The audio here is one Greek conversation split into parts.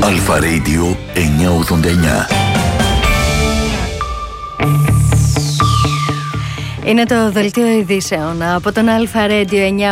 Αλφα Radio 989. Είναι το δελτίο ειδήσεων από τον Αλφα Radio 989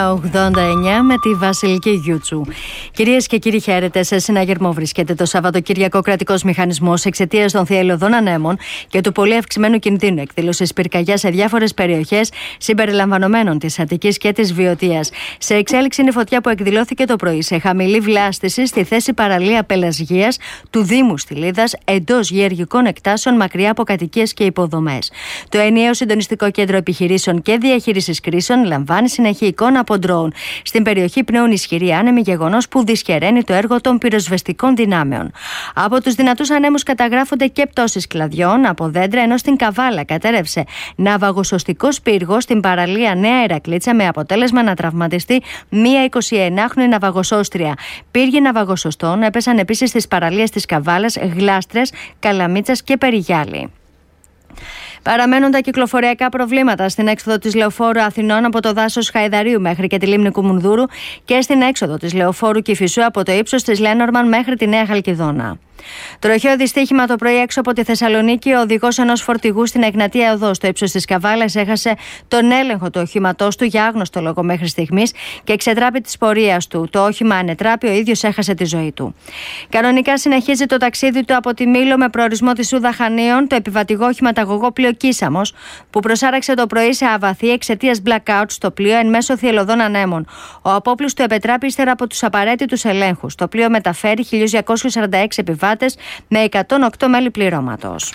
με τη Βασιλική Γιούτσου. Κυρίες και κύριοι, χαίρετε. Σε συναγερμό βρίσκεται το Σαββατοκύριακο κρατικός μηχανισμός εξαιτίας των θυελλωδών ανέμων και του πολύ αυξημένου κινδύνου εκδήλωσης πυρκαγιάς σε διάφορες περιοχές συμπεριλαμβανομένων της Αττικής και της Βιωτίας. Σε εξέλιξη είναι η φωτιά που εκδηλώθηκε το πρωί σε χαμηλή βλάστηση στη θέση παραλία Πελασγίας του Δήμου Στυλίδας, εντός γεωργικών εκτάσεων μακριά από κατοικίες και υποδομές. Το ενιαίο συντονιστικό κέντρο επιχειρήσεων και διαχείρισης κρίσεων λαμβάνει συνεχή εικόνα από ντρόουν. Στην περιοχή πνέουν ισχυροί άνεμοι, γεγονός που δυσχεραίνει το έργο των πυροσβεστικών δυνάμεων. Από τους δυνατούς ανέμους καταγράφονται και πτώσεις κλαδιών από δέντρα, ενώ στην Καβάλα κατέρευσε ναυαγοσωστικός πύργος στην παραλία Νέα Ηρακλήτσα με αποτέλεσμα να τραυματιστεί μία 29χρονη ναυαγοσώστρια. Πύργοι ναυαγοσωστών έπεσαν επίσης στις παραλίες της Καβάλας, Γλάστρες, Καλαμίτσας και Περιγιάλη. Παραμένουν τα κυκλοφοριακά προβλήματα στην έξοδο της Λεωφόρου Αθηνών από το δάσος Χαϊδαρίου μέχρι και τη λίμνη Κουμουνδούρου και στην έξοδο της Λεωφόρου Κηφισού από το ύψος της Λένορμαν μέχρι τη Νέα Χαλκιδόνα. Τροχαίο δυστύχημα το πρωί έξω από τη Θεσσαλονίκη. Ο οδηγός ενός φορτηγού στην Εγνατία Οδό στο ύψος της Καβάλας έχασε τον έλεγχο του οχήματός του για άγνωστο λόγο μέχρι στιγμής και εξετράπη της πορείας του. Το όχημα ανετράπη, ο ίδιος έχασε τη ζωή του. Κανονικά συνεχίζει το ταξίδι του από τη Μήλο με προορισμό τη Σούδα Χανίων το επιβατηγό οχηματαγωγό πλοίο Κίσαμος, που προσάραξε το πρωί σε αβαθή εξαιτίας blackout στο πλοίο εν μέσω θυελλωδών ανέμων. Ο απόπλους του επετράπη ύστερα από τους απαραίτητους ελέγχους. Το πλοίο μεταφέρει 1.246 επιβάτες με 108 μέλη πληρώματος.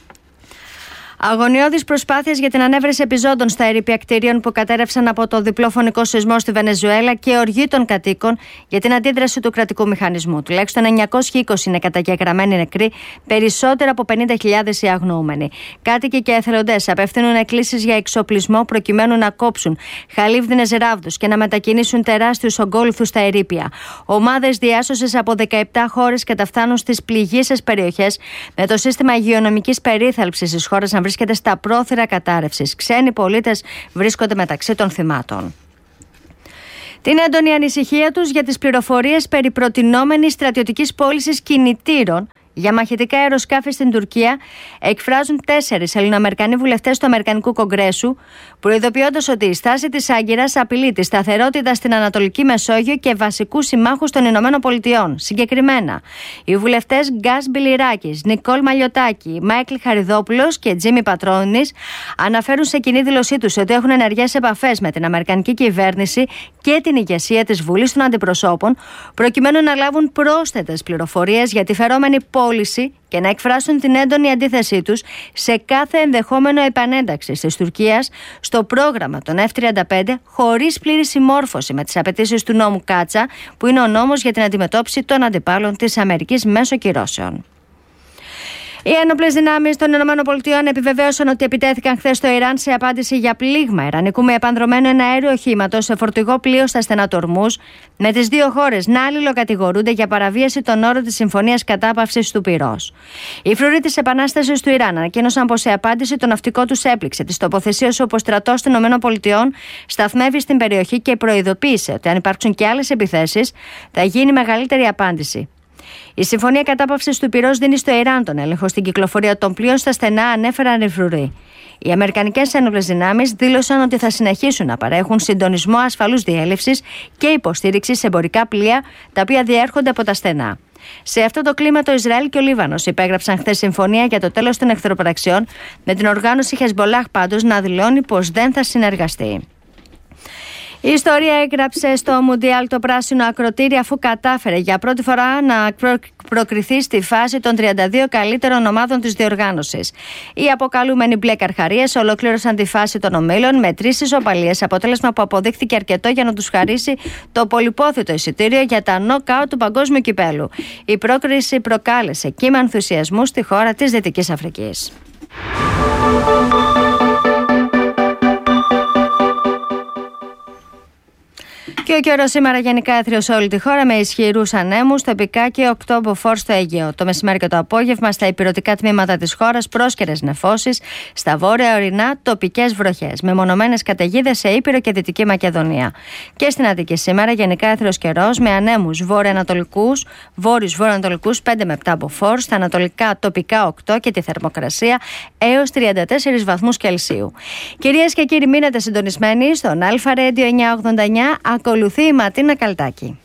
Αγωνιώδεις προσπάθειες για την ανέβρεση επιζώντων στα ερείπια κτηρίων που κατέρευσαν από το διπλό φωνικό σεισμό στη Βενεζουέλα και οργή των κατοίκων για την αντίδραση του κρατικού μηχανισμού. Τουλάχιστον 920 είναι καταγεγραμμένοι νεκροί, περισσότερο από 50.000 οι αγνοούμενοι. Κάτοικοι και εθελοντές απευθύνουν εκκλήσεις για εξοπλισμό προκειμένου να κόψουν χαλίβδινες ράβδους και να μετακινήσουν τεράστιους ογκόλουθους στα ερείπια. Ομάδες διάσωσης από 17 χώρες καταφθάνουν στις πληγείσες περιοχές με το σύστημα υγειονομικής περίθαλψης της χώρας να βρίσκεται στα πρόθυρα κατάρρευσης. Ξένοι πολίτες βρίσκονται μεταξύ των θυμάτων. Την έντονη ανησυχία τους για τις πληροφορίες περί προτινόμενης στρατιωτικής πώλησης κινητήρων για μαχητικά αεροσκάφη στην Τουρκία εκφράζουν 4 Ελληνοαμερικανοί βουλευτές του Αμερικανικού Κογκρέσου, προειδοποιώντας ότι η στάση της Άγκυρας απειλεί τη σταθερότητα στην Ανατολική Μεσόγειο και βασικούς συμμάχους των Ηνωμένων Πολιτειών. Συγκεκριμένα, οι βουλευτές Γκάς Μπιλιράκης, Νικόλ Μαλιωτάκη, Μάικλ Χαριδόπουλος και Τζίμι Πατρόνης αναφέρουν σε κοινή δήλωσή τους ότι έχουν ενεργές επαφές με την Αμερικανική κυβέρνηση και την ηγεσία της Βουλής των Αντιπροσώπων, προκειμένου να λάβουν πρόσθετες πληροφορίες για τη φερόμενη πώληση και να εκφράσουν την έντονη αντίθεσή τους σε κάθε ενδεχόμενο επανένταξη της Τουρκίας στο πρόγραμμα των F-35 χωρίς πλήρη συμμόρφωση με τις απαιτήσεις του νόμου Κάτσα, που είναι ο νόμος για την αντιμετώπιση των αντιπάλων της Αμερικής μέσω κυρώσεων. Οι ένοπλες δυνάμεις των ΗΠΑ επιβεβαίωσαν ότι επιτέθηκαν χθες στο Ιράν σε απάντηση για πλήγμα ιρανικού με επανδρωμένο ένα αέριο οχήματο σε φορτηγό πλοίο στα στενά του Ορμούζ, με τις δύο χώρες να αλληλοκατηγορούνται για παραβίαση των όρων της Συμφωνίας Κατάπαυσης του Πυρός. Οι φρουροί της Επανάστασης του Ιράν ανακοίνωσαν πως σε απάντηση το ναυτικό τους έπληξε τις τοποθεσίες όπου ο στρατός των ΗΠΑ σταθμεύει στην περιοχή και προειδοποίησε ότι αν υπάρξουν και άλλες επιθέσεις θα γίνει μεγαλύτερη απάντηση. Η Συμφωνία Κατάπαυσης του Πυρός δίνει στο Ιράν τον έλεγχο στην κυκλοφορία των πλοίων στα στενά, ανέφεραν οι φρουροί. Οι Αμερικανικές ένοπλες δυνάμεις δήλωσαν ότι θα συνεχίσουν να παρέχουν συντονισμό ασφαλούς διέλευσης και υποστήριξη σε εμπορικά πλοία τα οποία διέρχονται από τα στενά. Σε αυτό το κλίμα, το Ισραήλ και ο Λίβανος υπέγραψαν χθες συμφωνία για το τέλος των εχθροπραξιών, με την οργάνωση Χεσμπολάχ πάντως να δηλώνει πως δεν θα συνεργαστεί. Η ιστορία έγραψε στο Μουντιάλ το πράσινο ακροτήρι, αφού κατάφερε για πρώτη φορά να προκριθεί στη φάση των 32 καλύτερων ομάδων της διοργάνωσης. Οι αποκαλούμενοι μπλε καρχαρίες ολοκλήρωσαν τη φάση των ομίλων με 3 ισοπαλίες, αποτέλεσμα που αποδείχθηκε αρκετό για να τους χαρίσει το πολυπόθητο εισιτήριο για τα νοκάουτ του Παγκόσμιου Κυπέλου. Η πρόκριση προκάλεσε κύμα ενθουσιασμού στη χώρα της Δυτικής Αφρικής. Και Και ο καιρός σήμερα γενικά έθριο σε όλη τη χώρα με ισχυρούς ανέμους, τοπικά και 8 μποφόρ στο Αιγαίο. Το μεσημέρι και το απόγευμα στα ηπειρωτικά τμήματα της χώρας πρόσκαιρες νεφώσεις, στα βόρεια ορεινά τοπικές βροχές, με μονομένες καταιγίδες σε Ήπειρο και Δυτική Μακεδονία. Και στην Αττική σήμερα γενικά έθριος καιρός με ανέμους βόρειους βορειοανατολικούς 5 με 7 μποφόρ, στα ανατολικά τοπικά 8 και τη θερμοκρασία έως 34 βαθμούς Κελσίου. Κυρίες και κύριοι, μείνετε συντονισμένοι στον Αλφα Radio 989. Ακολουθεί η Ματίνα Καλτάκη.